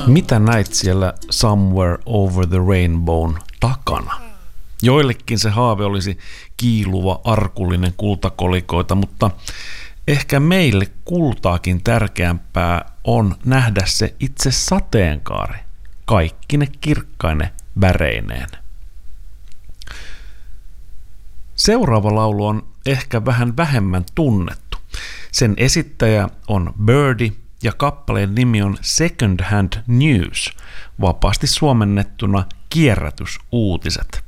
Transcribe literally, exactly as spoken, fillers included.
Mitä näit siellä Somewhere Over the Rainbown takana? Joillekin se haave olisi kiiluva, arkullinen kultakolikoita, mutta ehkä meille kultaakin tärkeämpää on nähdä se itse sateenkaari, kaikkine kirkkaine väreineen. Seuraava laulu on ehkä vähän vähemmän tunnettu. Sen esittäjä on Birdy ja kappaleen nimi on Second Hand News, vapaasti suomennettuna kierrätysuutiset.